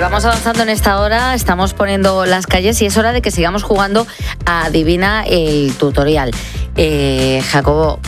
vamos avanzando en esta hora, estamos poniendo las calles y es hora de que sigamos jugando a Adivina el tutorial. Jacobo,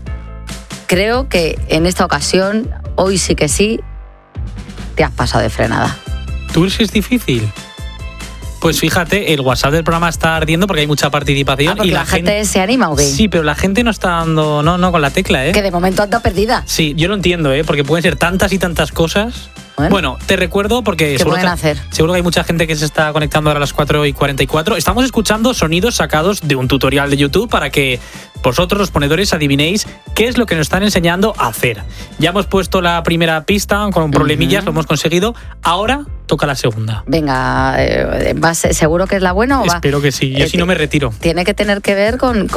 creo que en esta ocasión, hoy sí que sí, te has pasado de frenada. ¿Tú crees que es difícil? Pues fíjate, el WhatsApp del programa está ardiendo porque hay mucha participación. ¿Porque y la gente se anima o qué? Sí, pero la gente no está dando no con la tecla, ¿eh? Que de momento anda perdida. Sí, yo lo entiendo, porque pueden ser tantas y tantas cosas. Bueno, te recuerdo porque seguro que hay mucha gente que se está conectando ahora a las 4:44. Estamos escuchando sonidos sacados de un tutorial de YouTube para que vosotros, los ponedores, adivinéis qué es lo que nos están enseñando a hacer. Ya hemos puesto la primera pista con problemillas, lo hemos conseguido. Ahora toca la segunda. Venga, ¿seguro que es la buena o va? Espero que sí, yo si no me retiro. Tiene que tener que ver con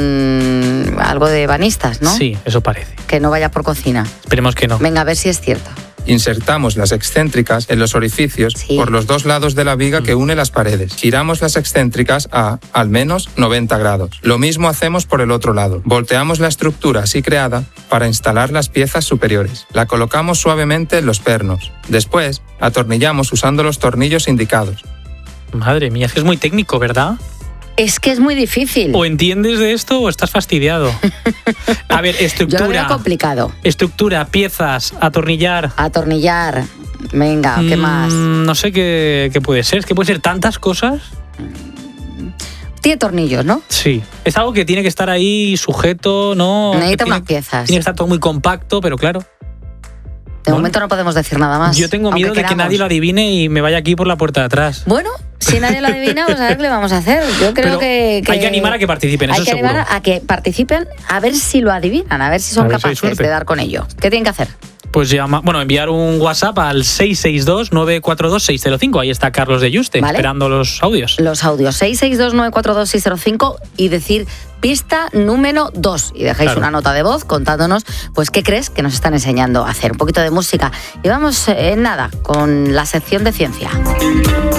algo de banistas, ¿no? Sí, eso parece. Que no vaya por cocina. Esperemos que no. Venga, a ver si es cierto. Insertamos las excéntricas en los orificios por los dos lados de la viga que une las paredes. Giramos las excéntricas a al menos 90 grados. Lo mismo hacemos por el otro lado. Volteamos la estructura así creada para instalar las piezas superiores. La colocamos suavemente en los pernos. Después, atornillamos usando los tornillos indicados. Madre mía, es que es muy técnico, ¿verdad? Es que es muy difícil. O entiendes de esto o estás fastidiado. A ver, estructura. Yo lo veo complicado. Estructura, piezas, atornillar. Atornillar. Venga, ¿qué más? No sé qué puede ser. Es que puede ser tantas cosas. Tiene tornillos, ¿no? Sí. Es algo que tiene que estar ahí sujeto, ¿no? Necesita unas piezas. Tiene que estar todo muy compacto, pero claro. De momento no podemos decir nada más. Yo tengo miedo de que nadie lo adivine y me vaya aquí por la puerta de atrás. Bueno, si nadie lo adivina, pues a ver qué le vamos a hacer. Yo creo que hay que animar a que participen, eso seguro. Hay que animar a que participen a ver si lo adivinan, a ver si son capaces de dar con ello. ¿Qué tienen que hacer? Pues enviar un WhatsApp al 662-942-605. Ahí está Carlos de Yuste, esperando los audios. Los audios, 662-942-605 y decir pista número 2. Y dejáis una nota de voz contándonos pues qué crees que nos están enseñando a hacer. Un poquito de música. Y vamos, nada, con la sección de ciencia.